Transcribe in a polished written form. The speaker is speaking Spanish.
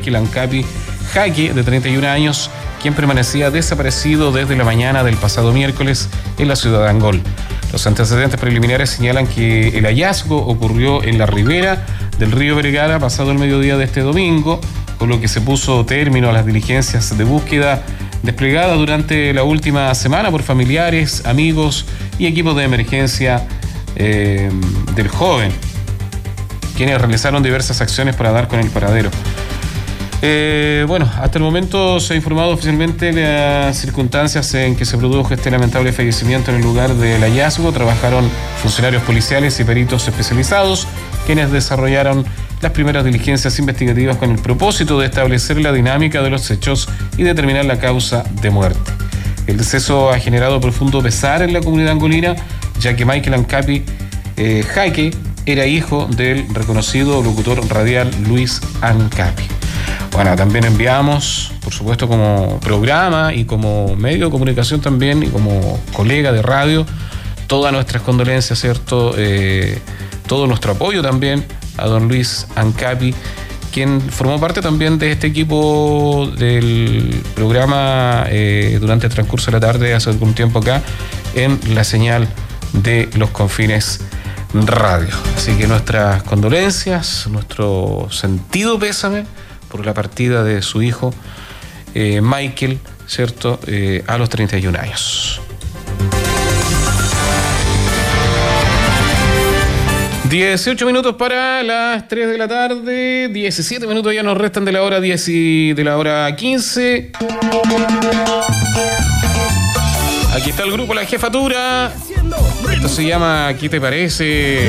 Michael Ancapi Jaque, de 31 años, quien permanecía desaparecido desde la mañana del pasado miércoles en la ciudad de Angol. Los antecedentes preliminares señalan que el hallazgo ocurrió en la ribera del río Vergara pasado el mediodía de este domingo, con lo que se puso término a las diligencias de búsqueda desplegadas durante la última semana por familiares, amigos y equipos de emergencia del joven, quienes realizaron diversas acciones para dar con el paradero. Hasta el momento se ha informado oficialmente de las circunstancias en que se produjo este lamentable fallecimiento en el lugar del hallazgo. Trabajaron funcionarios policiales y peritos especializados, quienes desarrollaron las primeras diligencias investigativas con el propósito de establecer la dinámica de los hechos y determinar la causa de muerte. El deceso ha generado profundo pesar en la comunidad angolina, ya que Michael Ancapi Jaque era hijo del reconocido locutor radial Luis Ancapi. Bueno, también enviamos, por supuesto, como programa y como medio de comunicación también y como colega de radio, todas nuestras condolencias, ¿cierto? Todo nuestro apoyo también a don Luis Ancapi, quien formó parte también de este equipo del programa durante el transcurso de la tarde, hace algún tiempo acá, en la señal de Los Confines Radio. Así que nuestras condolencias, nuestro sentido pésame por la partida de su hijo Michael, ¿cierto? A los 31 años. 18 minutos para las 3 de la tarde, 17 minutos ya nos restan de la hora 10 y de la hora 15. Aquí está el grupo La Jefatura. Esto se llama ¿Qué te parece?